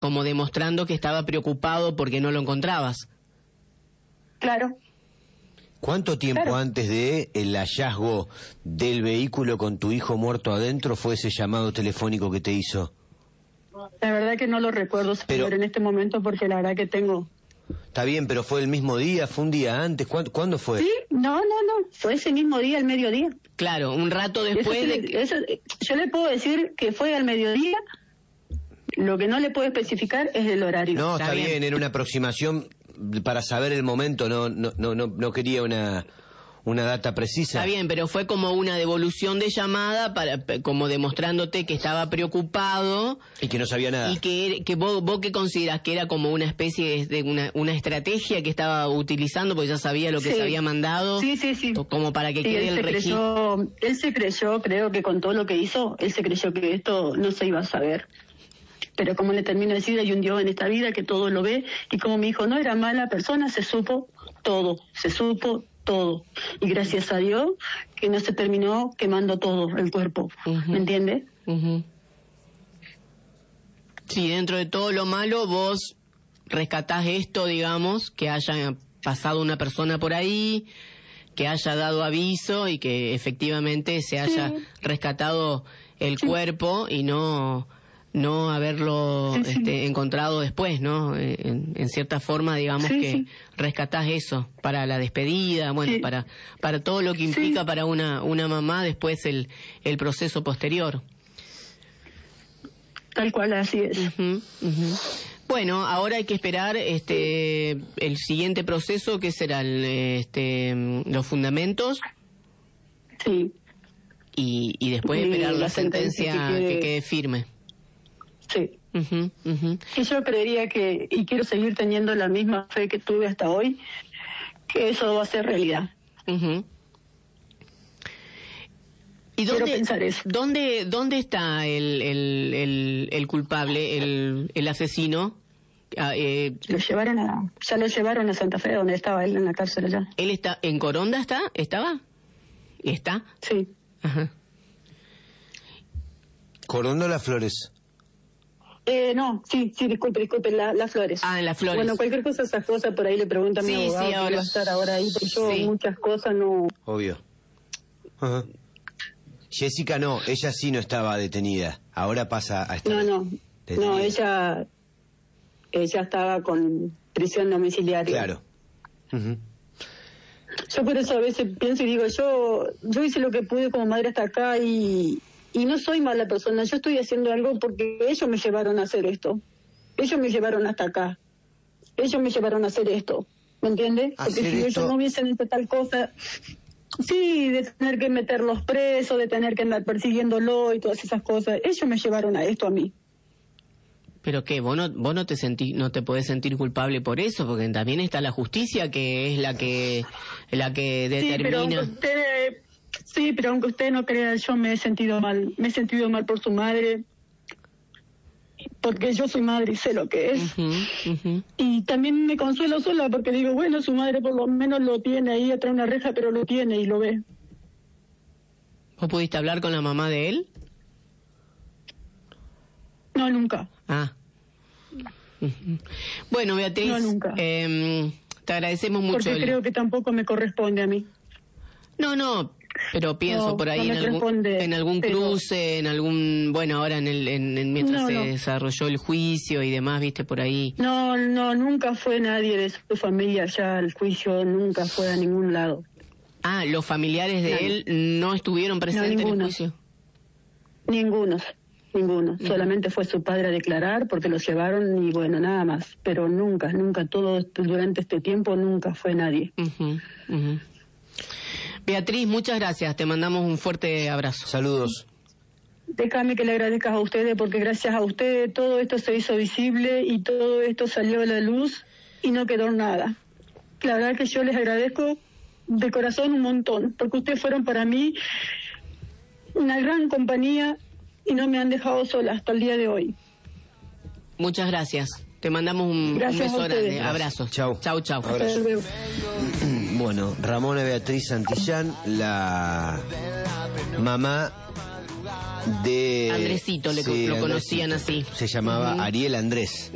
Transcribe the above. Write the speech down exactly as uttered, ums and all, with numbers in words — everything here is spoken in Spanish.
como demostrando que estaba preocupado porque no lo encontrabas. Claro. ¿Cuánto tiempo Claro. antes de el hallazgo del vehículo con tu hijo muerto adentro fue ese llamado telefónico que te hizo? La verdad que no lo recuerdo, señor, Pero- en este momento, porque la verdad que tengo... Está bien, pero ¿fue el mismo día? ¿Fue un día antes? ¿Cuándo, ¿cuándo fue? Sí, no, no, no, fue ese mismo día, al mediodía. Claro, un rato Eso después sí, de que... eso- yo le puedo decir que fue al mediodía, lo que no le puedo especificar es el horario. No, está, Está bien. bien. era una aproximación para saber el momento, no no no no, no quería una una data precisa. Está bien, pero fue como una devolución de llamada, para pe- como demostrándote que estaba preocupado Y que no sabía nada. y que, que vos, vos que considerás que era como una especie de una, una estrategia que estaba utilizando, porque ya sabía lo que Sí. se había mandado, Sí, sí, sí. como para que Sí, quede él el se registro. creyó, él se creyó, creo que con todo lo que hizo, él se creyó que esto no se iba a saber. Pero como le termino de decir, hay un Dios en esta vida que todo lo ve, y como mi hijo no era mala persona, se supo todo, se supo todo. Y gracias a Dios que no se terminó quemando todo el cuerpo, Ujú. ¿me entiende? Ujú. Sí, dentro de todo lo malo, vos rescatás esto, digamos, que haya pasado una persona por ahí, que haya dado aviso y que efectivamente se haya Sí. rescatado el Sí. cuerpo y no no haberlo Sí, sí. este, encontrado después, ¿no? Eh, En, en cierta forma, digamos Sí, que sí. rescatás eso para la despedida, bueno, Sí. para para todo lo que implica Sí. para una una mamá después el el proceso posterior. Tal cual, así es. Ujú, ujú. Bueno, ahora hay que esperar este el siguiente proceso, que será el, este los fundamentos Sí, y, y después Y esperar la, la sentencia sentencia que que, quede- quede firme. sí. Ujú, ujú. Y yo creería que, y quiero seguir teniendo la misma fe que tuve hasta hoy, que eso va a ser realidad. Ujú. ¿Y Quiero dónde, pensar eso. dónde, dónde está el, el, el, el culpable, el, el asesino? Ah, eh, Lo llevaron a, ya lo llevaron a Santa Fe, donde estaba él en la cárcel allá. ¿Él está en Coronda? ¿Está? ¿Estaba? ¿Está? Sí. Ajá. Coronda Las Flores. Eh, no, sí, sí, disculpe, disculpe, la- Las Flores. Ah, en Las Flores. Bueno, cualquier cosa, esas cosas por ahí le pregunta a mi Sí, abogado sí, que ahora- va a estar ahora ahí, porque yo sí. muchas cosas no... Obvio. Ajá. Jessica no, ella sí no estaba detenida. Ahora pasa a estar No, no, detenida. no, ella, ella estaba con prisión domiciliaria. Claro. Ujú. Yo por eso a veces pienso y digo, yo yo hice lo que pude como madre hasta acá y, y no soy mala persona, yo estoy haciendo algo porque ellos me llevaron a hacer esto, ellos me llevaron hasta acá, ellos me llevaron a hacer esto, ¿me entiendes? Porque ¿Hacer si esto? ellos no hubiesen hecho tal cosa, sí, de tener que meterlos presos, de tener que andar persiguiéndolo y todas esas cosas, ellos me llevaron a esto a mí. ¿Pero qué? ¿Vos no, vos no te sentí, no te podés sentir culpable por eso? Porque también está la justicia, que es la que la que Sí, pero aunque determina. usted, sí, pero aunque usted no crea, yo me he sentido mal, me he sentido mal por su madre, porque yo soy madre y sé lo que es. Ujú, ujú. Y también me consuelo sola porque digo, bueno, su madre por lo menos lo tiene ahí atrás de una reja, pero lo tiene y lo ve. ¿Vos pudiste hablar con la mamá de él? No, nunca. Ah. Ujú. Bueno, Beatriz, No, nunca. em, te agradecemos mucho. Porque el- creo que tampoco me corresponde a mí. No, no, pero pienso No, por ahí no me en, algún, corresponde, en algún pero- cruce, en algún, bueno, ahora en el, en, en- mientras No, se no. desarrolló el juicio y demás, viste, por ahí. No, no, nunca fue nadie de su familia allá al juicio, nunca fue a ningún lado. Ah, los familiares de No. él no estuvieron presentes en el ninguno. juicio. Ninguno, ninguno. Solamente fue su padre a declarar porque lo llevaron y bueno, nada más. Pero nunca, nunca, todo este- durante este tiempo nunca fue nadie. Ujú, ujú. Beatriz, muchas gracias. Te mandamos un fuerte abrazo. Saludos. Déjame que le agradezcas a ustedes porque gracias a ustedes todo esto se hizo visible y todo esto salió a la luz y no quedó nada. La verdad que yo les agradezco de corazón un montón porque ustedes fueron para mí una gran compañía y no me han dejado sola hasta el día de hoy. Muchas gracias. Te mandamos un, un Gracias beso a ustedes. grande. Abrazos. Chau. Chau, chau. Abrazo. Hasta luego. Bueno, Ramona Beatriz Santillán, la mamá de... Andresito, le- Sí, lo conocían Andresito. así. Se llamaba Ujú. Ariel Andrés.